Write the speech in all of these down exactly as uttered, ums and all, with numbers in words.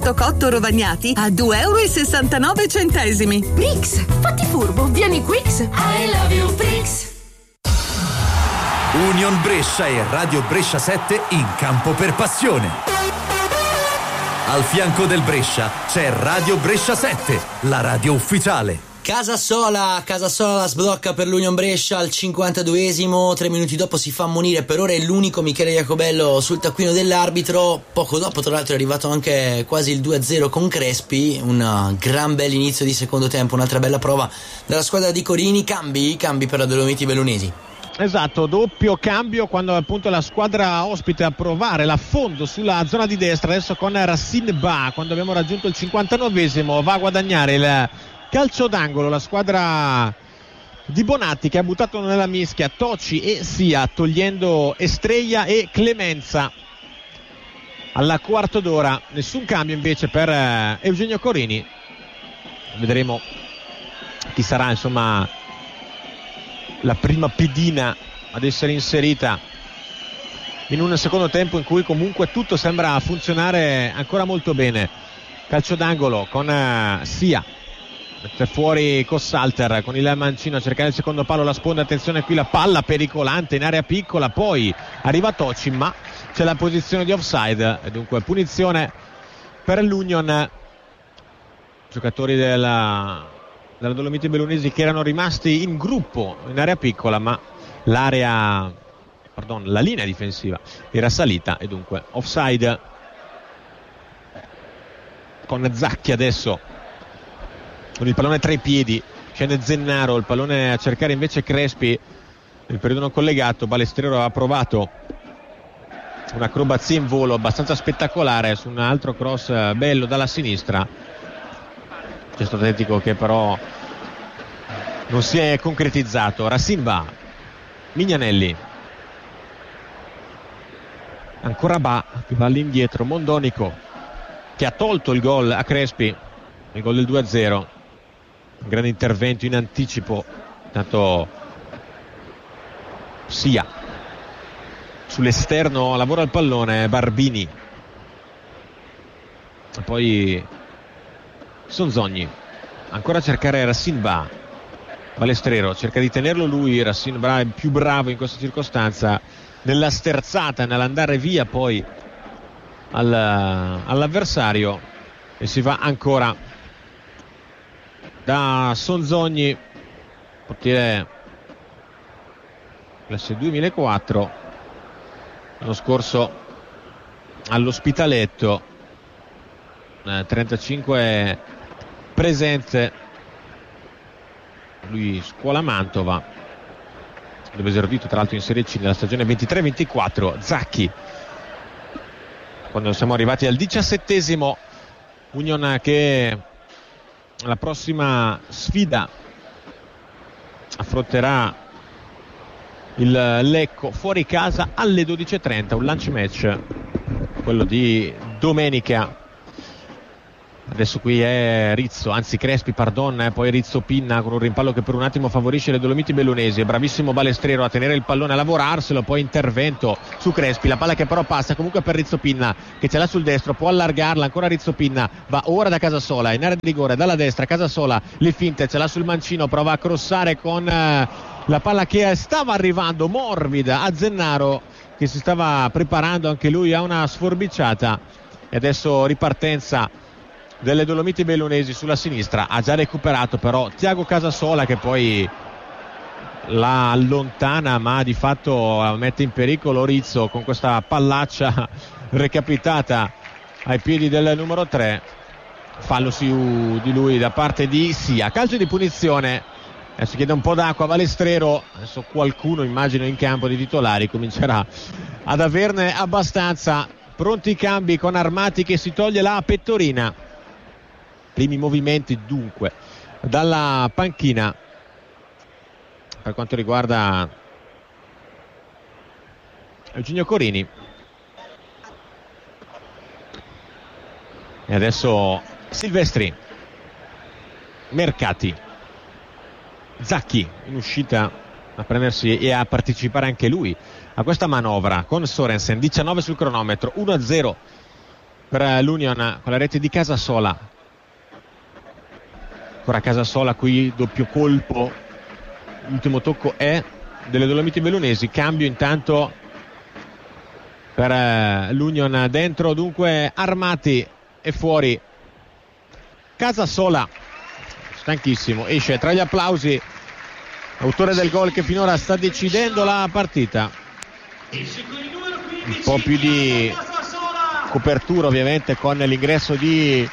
prosciutto cotto Rovagnati a due euro e sessantanove centesimi. Prix, fatti furbo, vieni Quix. I love you Prix. Union Brescia e Radio Brescia sette in campo per passione. Al fianco del Brescia c'è Radio Brescia sette, la radio ufficiale. Casasola, Casasola la sblocca per l'Union Brescia al cinquantaduesimo, tre minuti dopo si fa ammonire, per ora è l'unico Michele Jacobello sul taccuino dell'arbitro. Poco dopo tra l'altro è arrivato anche quasi il due a zero con Crespi, un gran bel inizio di secondo tempo, un'altra bella prova della squadra di Corini. Cambi, cambi per la Dolomiti Bellunesi. Esatto, doppio cambio quando appunto la squadra ospite a provare l'affondo sulla zona di destra, adesso con Racine Ba, quando abbiamo raggiunto il cinquantanovesimo va a guadagnare il calcio d'angolo la squadra di Bonatti, che ha buttato nella mischia Toci e Sia, togliendo Estrella e Clemenza alla quarto d'ora. Nessun cambio invece per Eugenio Corini. Vedremo chi sarà insomma la prima pedina ad essere inserita in un secondo tempo in cui comunque tutto sembra funzionare ancora molto bene. Calcio d'angolo con Sia, mette fuori Cossalter con il mancino a cercare il secondo palo, la sponda, attenzione qui la palla pericolante in area piccola, poi arriva Toci ma c'è la posizione di offside e dunque punizione per l'Union. Giocatori della, della Dolomiti Bellunesi che erano rimasti in gruppo in area piccola, ma l'area pardon, la linea difensiva era salita e dunque offside con Zacchi adesso con il pallone tra i piedi, scende Zennaro, il pallone a cercare invece Crespi, il periodo non collegato. Balestrero ha provato un'acrobazia in volo abbastanza spettacolare su un altro cross bello dalla sinistra, gesto atletico che però non si è concretizzato. Racine Ba, Mignanelli, ancora Ba che va all'indietro, Mondonico che ha tolto il gol a Crespi, il gol del due a zero. Un grande intervento in anticipo, tanto Sia sull'esterno lavora il pallone Barbini e poi Sonzogni ancora a cercare Racine Ba, Balestrero cerca di tenerlo lui, Racine Ba è più bravo in questa circostanza nella sterzata, nell'andare via poi al, all'avversario, e si va ancora da Sonzogni, portiere classe duemilaquattro, l'anno scorso all'Ospitaletto, eh, trentacinque presente, lui scuola Mantova, dove è esordito tra l'altro in Serie C nella stagione ventitré ventiquattro. Zacchi, quando siamo arrivati al diciassettesimo, Union che la prossima sfida affronterà il Lecco fuori casa alle dodici e trenta, un lunch match quello di domenica. Adesso qui è Rizzo, anzi Crespi, pardon, eh, poi Rizzo Pinna con un rimpallo che per un attimo favorisce le Dolomiti Bellunesi. È bravissimo Balestrero a tenere il pallone, a lavorarselo, poi intervento su Crespi, la palla che però passa comunque per Rizzo Pinna che ce l'ha sul destro, può allargarla, ancora Rizzo Pinna, va ora da Casasola in area di rigore, dalla destra Casasola, le finte, ce l'ha sul mancino, prova a crossare con eh, la palla che stava arrivando morbida a Zennaro, che si stava preparando anche lui a una sforbiciata, e adesso ripartenza delle Dolomiti Bellunesi sulla sinistra. Ha già recuperato però Tiago Casasola, che poi la allontana ma di fatto mette in pericolo Rizzo con questa pallaccia recapitata ai piedi del numero tre. Fallo su di lui da parte di Sia, calcio di punizione. Adesso chiede un po' d'acqua a Balestrero, adesso qualcuno immagino in campo di titolari comincerà ad averne abbastanza. Pronti i cambi con Armati che si toglie la pettorina. Primi movimenti dunque dalla panchina per quanto riguarda Eugenio Corini. E adesso Silvestri, Mercati, Zacchi in uscita a prendersi e a partecipare anche lui a questa manovra con Sorensen. Diciannove sul cronometro, uno a zero per l'Union con la rete di Casasola. Ancora Casasola qui, doppio colpo, l'ultimo tocco è delle Dolomiti Bellunesi. Cambio intanto per l'Union dentro, dunque Armati e fuori Casasola, stanchissimo, esce tra gli applausi, autore del gol che finora sta decidendo la partita. Un po' più di copertura ovviamente con l'ingresso di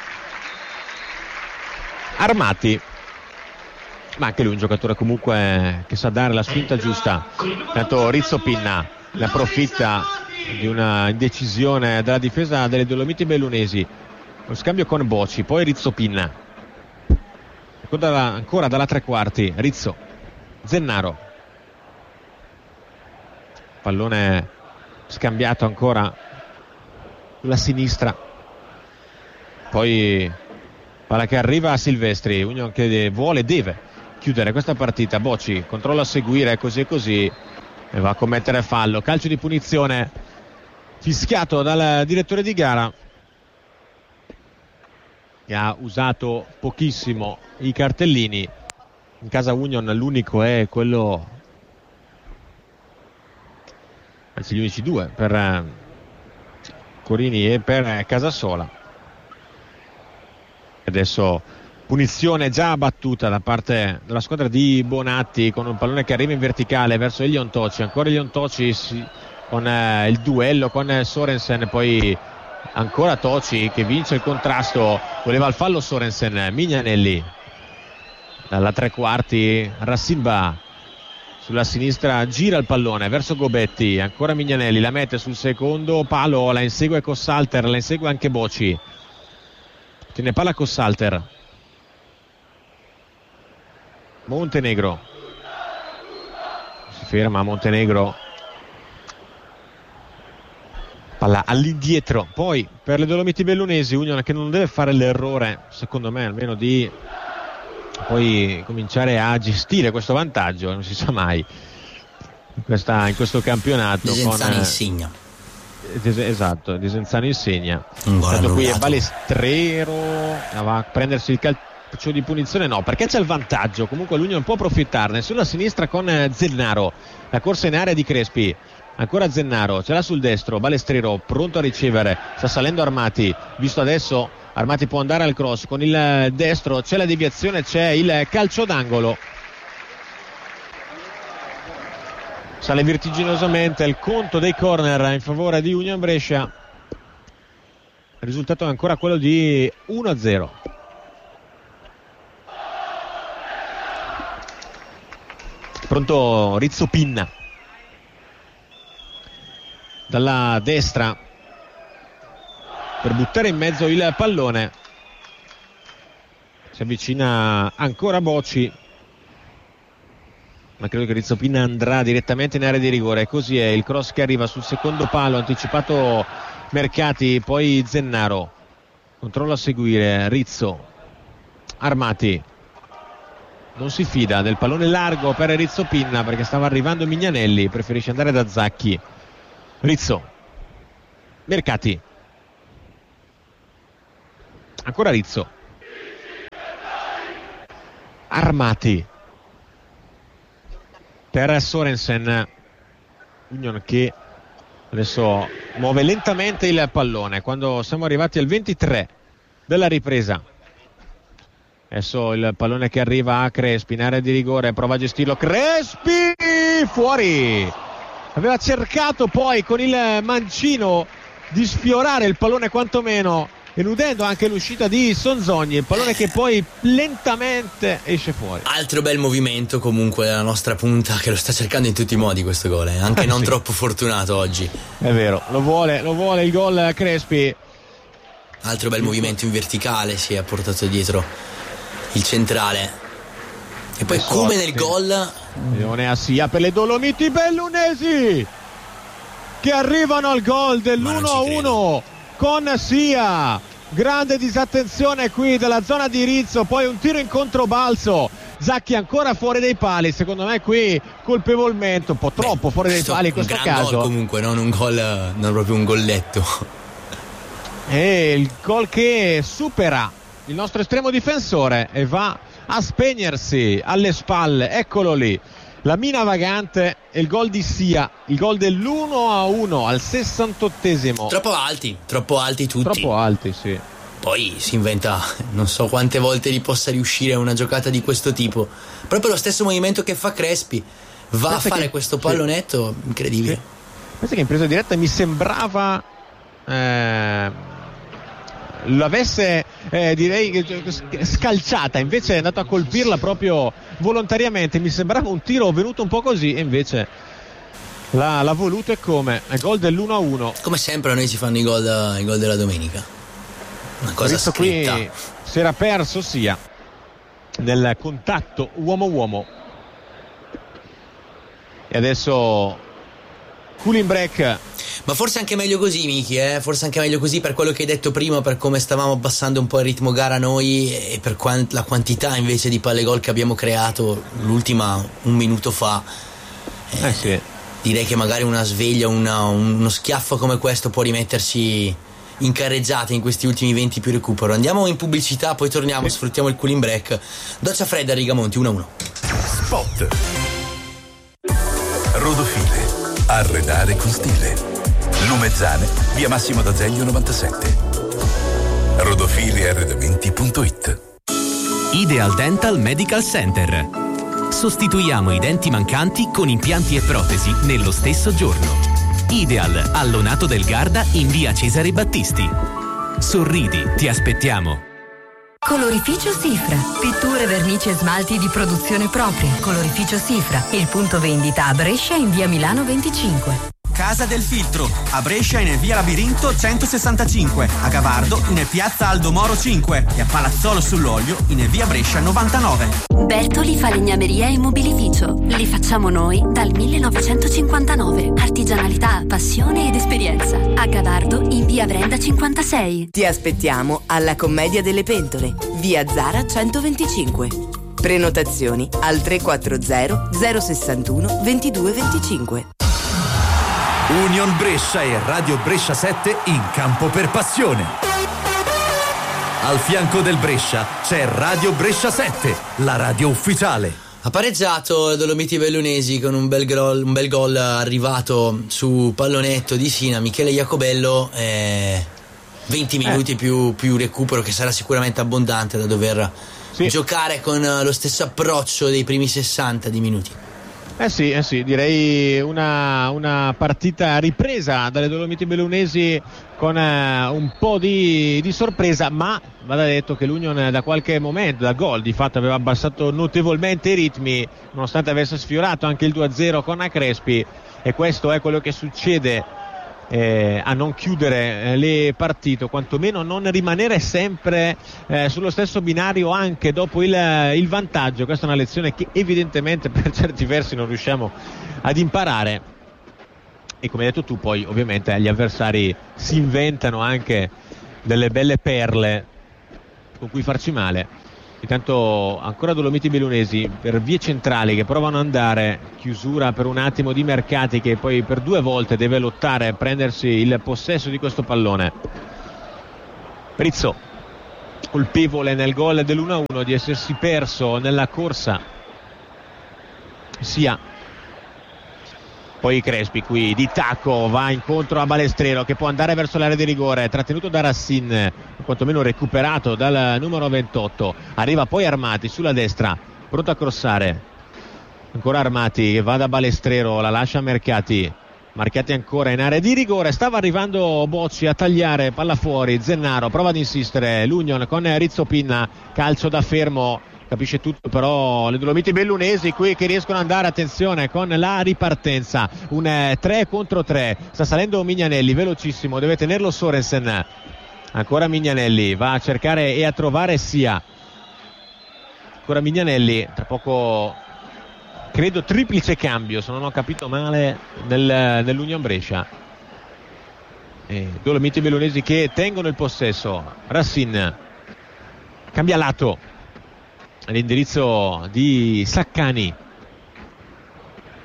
Armati, ma anche lui un giocatore comunque che sa dare la spinta giusta. Tanto Rizzo Pinna ne approfitta di una indecisione della difesa delle Dolomiti Bellunesi. Lo scambio con Boci, poi Rizzo Pinna, ancora dalla tre quarti Rizzo, Zennaro, pallone scambiato ancora sulla sinistra, poi palla che arriva a Silvestri. Union che vuole, deve chiudere questa partita. Boci controlla a seguire, così e così, e va a commettere fallo. Calcio di punizione fischiato dal direttore di gara, che ha usato pochissimo i cartellini. In casa Union l'unico è quello, anzi gli unici due, per Corini e per Casasola. Adesso punizione già battuta da parte della squadra di Bonatti, con un pallone che arriva in verticale verso Elion Toci. Ancora Elion Toci sì, con eh, il duello con Sorensen, poi ancora Toci che vince il contrasto, voleva il fallo Sorensen. Mignanelli dalla tre quarti, Rassimba sulla sinistra gira il pallone verso Gobetti, ancora Mignanelli, la mette sul secondo palo, la insegue Cossalter, la insegue anche Boci, tiene palla Cossalter. Montenegro si ferma, Montenegro, palla all'indietro poi per le Dolomiti Bellunesi. Union che non deve fare l'errore, secondo me almeno, di poi cominciare a gestire questo vantaggio, non si sa mai in, questa, in questo campionato. Desenzano con, insegna des, esatto, Desenzano insegna. Tanto qui è Balestrero, va a prendersi il calcio di punizione, no, perché c'è il vantaggio, comunque l'Union può approfittarne. Sulla sinistra con Zennaro, la corsa in area di Crespi, ancora Zennaro, ce l'ha sul destro, Balestrero pronto a ricevere, sta salendo Armati, visto adesso Armati può andare al cross con il destro, c'è la deviazione, c'è il calcio d'angolo. Sale vertiginosamente il conto dei corner in favore di Union Brescia, il risultato è ancora quello di uno a zero. Pronto Rizzo Pinna dalla destra per buttare in mezzo il pallone, si avvicina ancora Boci, ma credo che Rizzo Pinna andrà direttamente in area di rigore. Così è, il cross che arriva sul secondo palo, anticipato Mercati, poi Zennaro controlla a seguire Rizzo, Armati non si fida del pallone largo per Rizzo Pinna perché stava arrivando Mignanelli, preferisce andare da Zacchi. Rizzo, Mercati, ancora Rizzo, Armati per Sorensen. Union che adesso muove lentamente il pallone quando siamo arrivati al ventitré della ripresa. Adesso il pallone che arriva a Crespi in area di rigore, prova a gestirlo Crespi, fuori. Aveva cercato poi con il mancino di sfiorare il pallone quantomeno, eludendo anche l'uscita di Sonzogni, il pallone che poi lentamente esce fuori. Altro bel movimento comunque della nostra punta, che lo sta cercando in tutti i modi questo gol, eh? Anche non sì. Troppo fortunato oggi. È vero, lo vuole, lo vuole il gol Crespi. Altro bel movimento in verticale, si è portato dietro il centrale. E poi come forte. Nel gol Leone Assia per le Dolomiti Bellunesi, che arrivano al gol dell'uno a uno con Sia. Grande disattenzione qui della zona di Rizzo, poi un tiro in controbalzo, Zacchi ancora fuori dai pali, secondo me qui colpevolmente un po' troppo. Beh, fuori dai pali in questo un gran caso gol comunque, non un gol, non proprio un golletto. e il gol che supera il nostro estremo difensore e va a spegnersi alle spalle. Eccolo lì, la mina vagante e il gol di Sia, il gol dell'uno a uno al sessantottesimo. Troppo alti, troppo alti tutti. Troppo alti, sì. Poi si inventa, non so quante volte gli possa riuscire una giocata di questo tipo. Proprio lo stesso movimento che fa Crespi, va Pensa a fare che, questo pallonetto, sì. Incredibile. Sì. Pensa che in presa diretta mi sembrava eh, l'avesse eh, direi scalciata, invece è andato a colpirla proprio volontariamente. Mi sembrava un tiro venuto un po' così e invece l'ha, l'ha voluto, e come è gol dell'uno a uno. Come sempre a noi si fanno i gol, i gol della domenica, una cosa scritta. Qui si era perso Sia nel contatto uomo-uomo e adesso cooling break. Ma forse anche meglio così, Miki, eh? Forse anche meglio così, per quello che hai detto prima, per come stavamo abbassando un po' il ritmo gara noi e per quant- la quantità invece di palle gol che abbiamo creato l'ultima un minuto fa. Eh, eh sì. Direi che magari una sveglia, una, uno schiaffo come questo può rimettersi in carreggiata in questi ultimi venti più recupero. Andiamo in pubblicità, poi torniamo, sì. Sfruttiamo il cooling break. Doccia fredda a Rigamonti, uno a uno. Spot. Rodofile, arredare con stile. Lumezzane, via Massimo d'Azeglio novantasette. rodofili arredamenti punto it. Ideal Dental Medical Center. Sostituiamo i denti mancanti con impianti e protesi nello stesso giorno. Ideal, Allonato del Garda in via Cesare Battisti. Sorridi, ti aspettiamo. Colorificio Sifra, pitture, vernici e smalti di produzione propria. Colorificio Sifra, il punto vendita a Brescia in via Milano venticinque. Casa del Filtro, a Brescia in via Labirinto centosessantacinque, a Gavardo in piazza Aldo Moro cinque e a Palazzolo sull'Olio in via Brescia novantanove. Bertoli Falegnameria e Mobilificio, li facciamo noi dal millenovecentocinquantanove. Artigianalità, passione ed esperienza. A Gavardo in via Brenda cinquantasei. Ti aspettiamo alla Commedia delle Pentole, via Zara centoventicinque. Prenotazioni al tre quattro zero zero sessantuno ventidue venticinque. Union Brescia e Radio Brescia sette in campo per passione. Al fianco del Brescia c'è Radio Brescia sette, la radio ufficiale. Ha pareggiato Dolomiti Bellunesi con un bel gol, un bel gol arrivato su pallonetto di Sina, Michele Iacobello. Eh, venti minuti eh. più, più recupero, che sarà sicuramente abbondante da dover sì. giocare con lo stesso approccio dei primi sessanta di minuti. Eh sì, eh sì, direi una, una partita ripresa dalle Dolomiti Bellunesi con eh, un po' di, di sorpresa, ma vada detto che l'Union da qualche momento, da gol di fatto, aveva abbassato notevolmente i ritmi, nonostante avesse sfiorato anche il due a zero con Crespi, e questo è quello che succede eh, a non chiudere eh, le partite, o quantomeno non rimanere sempre eh, sullo stesso binario anche dopo il, il vantaggio. Questa è una lezione che evidentemente per certi versi non riusciamo ad imparare, e come hai detto tu poi ovviamente gli avversari si inventano anche delle belle perle con cui farci male. Intanto ancora Dolomiti Bellunesi per vie centrali che provano ad andare, chiusura per un attimo di Mercati, che poi per due volte deve lottare a prendersi il possesso di questo pallone. Rizzo colpevole nel gol dell'uno a uno di essersi perso nella corsa. Sia poi Crespi qui di tacco va incontro a Balestrero, che può andare verso l'area di rigore, trattenuto da Rassin, quantomeno recuperato dal numero ventotto. Arriva poi Armati sulla destra, pronto a crossare, ancora Armati che va da Balestrero, la lascia a Mercati. Marchiati ancora in area di rigore, stava arrivando Bocci a tagliare, palla fuori, Zennaro prova ad insistere, l'Union con Rizzo Pinna, calcio da fermo. Capisce tutto però le Dolomiti Bellunesi qui, che riescono ad andare, attenzione, con la ripartenza, un eh, tre contro tre, sta salendo Mignanelli velocissimo, deve tenerlo Sorensen, ancora Mignanelli va a cercare e a trovare Sia, ancora Mignanelli, tra poco credo triplice cambio se non ho capito male nel, nell'Union Brescia. E Dolomiti Bellunesi che tengono il possesso, Rassin cambia lato all'indirizzo di Saccani,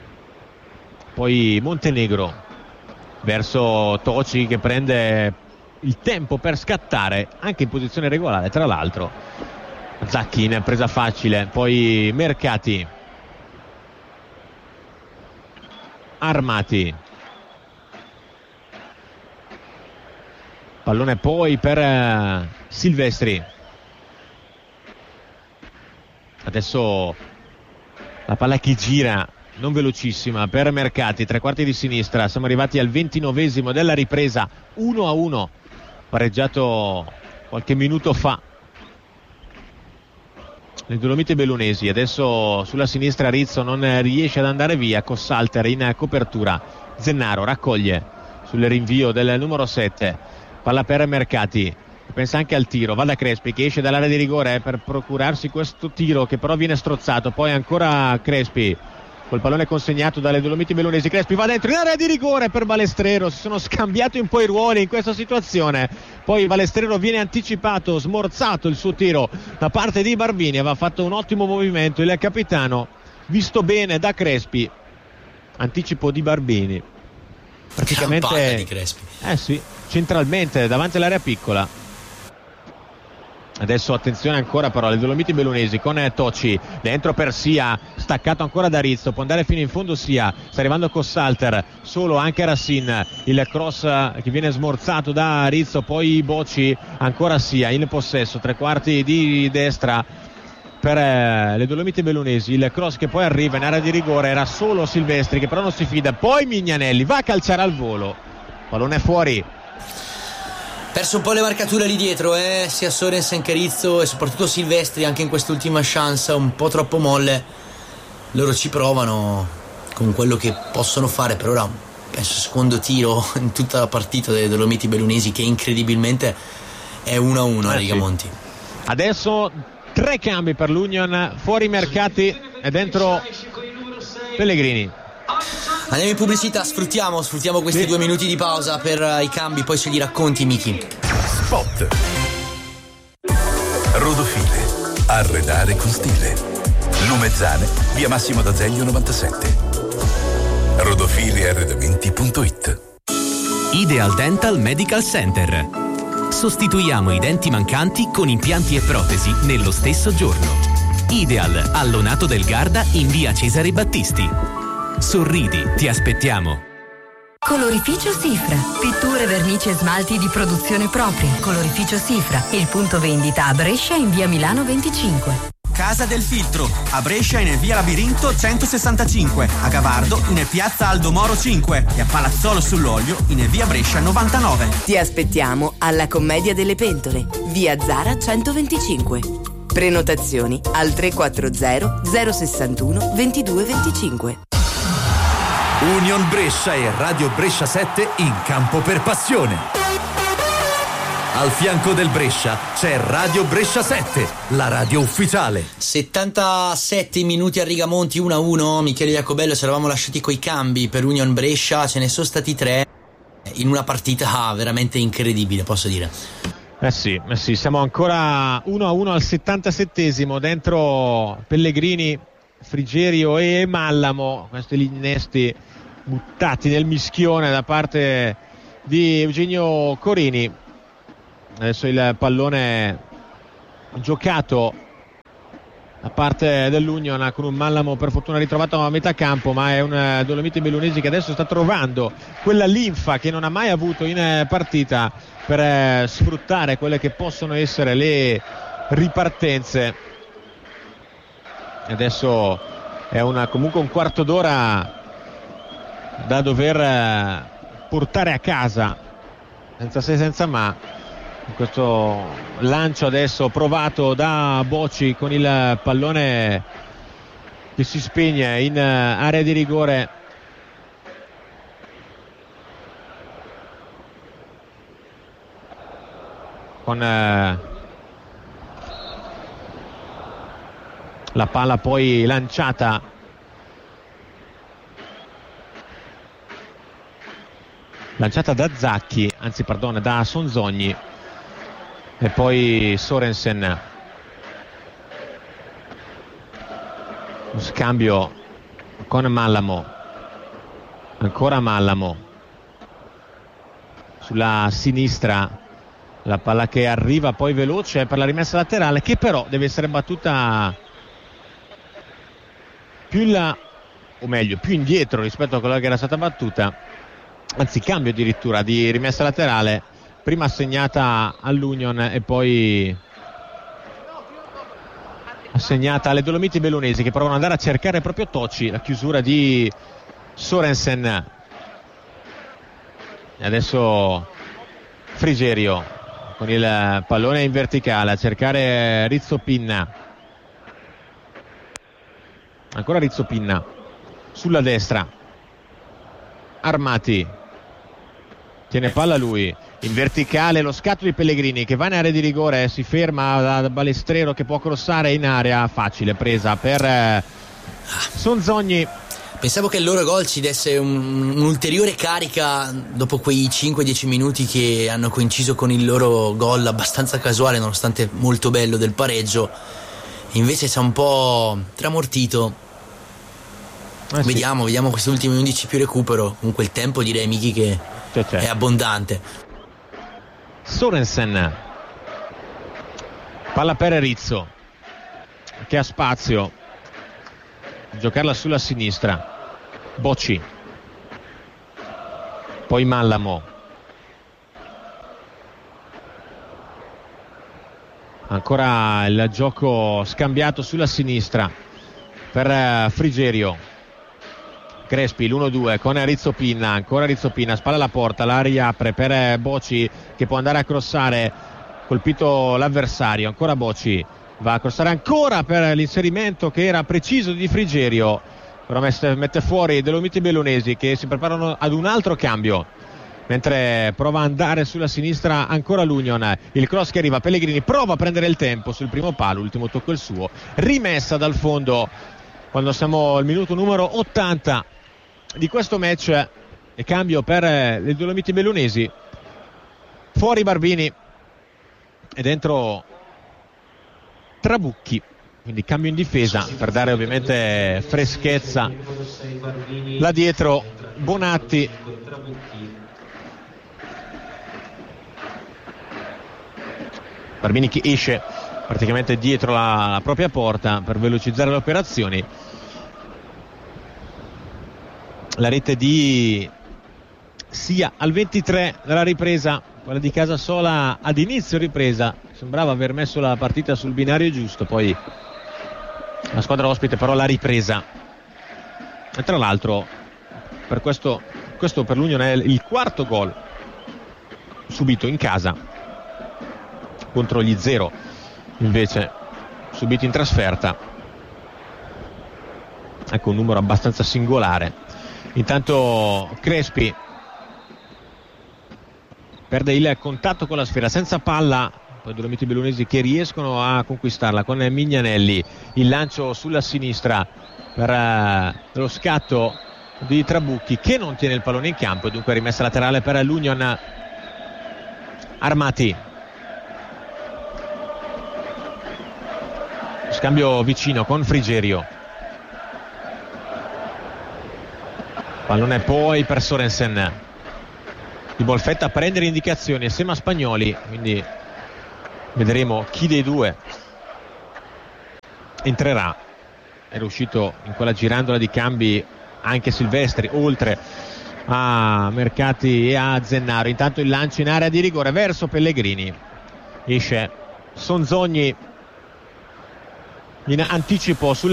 poi Montenegro verso Toci che prende il tempo per scattare anche in posizione regolare. Tra l'altro Zacchi in presa facile, poi Mercati, Armati, pallone poi per uh, Silvestri. Adesso la palla che gira, non velocissima, per Mercati, tre quarti di sinistra. Siamo arrivati al ventinovesimo della ripresa, uno a uno, pareggiato qualche minuto fa. Le Dolomiti Bellunesi. Adesso sulla sinistra Rizzo non riesce ad andare via, Cossalter in copertura, Zennaro raccoglie sul rinvio del numero sette, palla per Mercati, pensa anche al tiro, va da Crespi che esce dall'area di rigore per procurarsi questo tiro che però viene strozzato, poi ancora Crespi col pallone consegnato dalle Dolomiti Bellunesi. Crespi va dentro in area di rigore per Balestrero, si sono scambiati un po' i ruoli in questa situazione, poi Balestrero viene anticipato, smorzato il suo tiro da parte di Barbini, aveva fatto un ottimo movimento il capitano, visto bene da Crespi, anticipo di Barbini praticamente. Campana di Crespi, eh sì, centralmente davanti all'area piccola. Adesso attenzione ancora però alle Dolomiti Bellunesi con Tocci dentro per Sia, staccato ancora da Rizzo, può andare fino in fondo Sia, sta arrivando Cossalter, solo anche Rassin, il cross che viene smorzato da Rizzo, poi Bocci, ancora Sia in possesso, tre quarti di destra per le Dolomiti Bellunesi, il cross che poi arriva in area di rigore, era solo Silvestri che però non si fida, poi Mignanelli va a calciare al volo, pallone fuori. Perso un po' le marcature lì dietro, eh? sia Sorensen che Rizzo e soprattutto Silvestri anche in quest'ultima chance, un po' troppo molle. Loro ci provano con quello che possono fare, per ora penso secondo tiro in tutta la partita delle Dolomiti Bellunesi, che incredibilmente è uno a uno a eh Rigamonti. Sì. Adesso tre cambi per l'Union, fuori Mercati e dentro Pellegrini. Andiamo in pubblicità, sfruttiamo, sfruttiamo questi sì. due minuti di pausa per uh, i cambi, poi se li racconti, Miki. Spot. Rodofile. Arredare con stile. Lumezzane, via Massimo d'Azeglio novantasette. Rodofili arredamenti punto it. Ideal Dental Medical Center. Sostituiamo i denti mancanti con impianti e protesi nello stesso giorno. Ideal, Allonato del Garda in via Cesare Battisti. Sorridi, ti aspettiamo. Colorificio Sifra. Pitture, vernici e smalti di produzione propria. Colorificio Sifra. Il punto vendita a Brescia in via Milano venticinque. Casa del Filtro, a Brescia in via Labirinto centosessantacinque, a Gavardo in piazza Aldo Moro cinque e a Palazzolo sull'Olio in via Brescia novantanove. Ti aspettiamo alla Commedia delle Pentole, via Zara centoventicinque. Prenotazioni al tre quattro zero zero sessantuno ventidue venticinque. Union Brescia e Radio Brescia sette in campo per passione. Al fianco del Brescia c'è Radio Brescia sette, la radio ufficiale. settantasette minuti a Rigamonti, uno a uno. Michele Jacobello, ci eravamo lasciati coi cambi per Union Brescia, ce ne sono stati tre in una partita veramente incredibile, posso dire. Eh sì, eh sì, siamo ancora uno a uno al settantasettesimo, dentro Pellegrini, Frigerio e Mallamo, questi innesti buttati nel mischione da parte di Eugenio Corini. Adesso il pallone giocato da parte dell'Union con un Mallamo per fortuna ritrovato a metà campo, ma è un Dolomiti Bellunesi che adesso sta trovando quella linfa che non ha mai avuto in partita per sfruttare quelle che possono essere le ripartenze. Adesso è una, comunque un quarto d'ora da dover portare a casa senza se senza ma. Questo lancio adesso provato da Bocci con il pallone che si spegne in area di rigore. Con eh, la palla poi lanciata lanciata da Zacchi, anzi perdone, da Sonzogni. E poi Sorensen, un scambio con Mallamo, ancora Mallamo sulla sinistra la palla che arriva poi veloce per la rimessa laterale, che però deve essere battuta più in là, o meglio più indietro rispetto a quella che era stata battuta, anzi cambio addirittura di rimessa laterale, prima assegnata all'Union e poi assegnata alle Dolomiti Bellunesi, che provano ad andare a cercare proprio Tocci. La chiusura di Sorensen e adesso Frigerio con il pallone in verticale a cercare Rizzo Pinna, ancora Rizzo Pinna sulla destra, Armati tiene palla lui in verticale, lo scatto di Pellegrini che va in area di rigore, si ferma da Balestrero che può crossare in area, facile presa per eh, Sonzogni. Pensavo che il loro gol ci desse un, un'ulteriore carica dopo quei cinque dieci minuti che hanno coinciso con il loro gol abbastanza casuale, nonostante molto bello, del pareggio. Invece si è un po' tramortito. Eh sì. Vediamo, vediamo questi ultimi undici più recupero. Comunque il tempo direi, Miki, che c'è, c'è. è abbondante. Sorensen, palla per Rizzo che ha spazio, giocarla sulla sinistra, Bocci, poi Mallamo, ancora il gioco scambiato sulla sinistra per Frigerio, Crespi l'uno due con Rizzo Pinna, ancora Rizzo Pinna, spalla alla porta, la riapre per Bocci che può andare a crossare, colpito l'avversario, ancora Bocci va a crossare ancora per l'inserimento che era preciso di Frigerio, però mette, mette fuori Dolomiti Bellunesi che si preparano ad un altro cambio, mentre prova ad andare sulla sinistra ancora l'Union, il cross che arriva, Pellegrini prova a prendere il tempo sul primo palo, ultimo tocco il suo, rimessa dal fondo quando siamo al minuto numero ottanta di questo match e cambio per le Dolomiti Bellunesi, fuori Barbini e dentro Trabucchi, quindi cambio in difesa per dare ovviamente freschezza. Là dietro Bonatti, Barbini che esce praticamente dietro la, la propria porta per velocizzare le operazioni. La rete di Sia al ventitré della ripresa, quella di Casasola ad inizio ripresa sembrava aver messo la partita sul binario giusto, poi la squadra ospite però l'ha ripresa, e tra l'altro per questo, questo per l'Union è il quarto gol subito in casa contro gli zero invece subiti in trasferta. Ecco un numero abbastanza singolare. Intanto Crespi perde il contatto con la sfera, senza palla, poi Dolomiti Bellunesi che riescono a conquistarla con Mignanelli, il lancio sulla sinistra per uh, lo scatto di Trabucchi che non tiene il pallone in campo e dunque rimessa laterale per l'Union. Armati, scambio vicino con Frigerio, pallone poi per Sorensen, di Bolfetta a prendere indicazioni assieme a Spagnoli, quindi vedremo chi dei due entrerà. Era uscito in quella girandola di cambi anche Silvestri, oltre a Mercati e a Zennaro. Intanto il lancio in area di rigore verso Pellegrini, esce Sonzogni in anticipo sul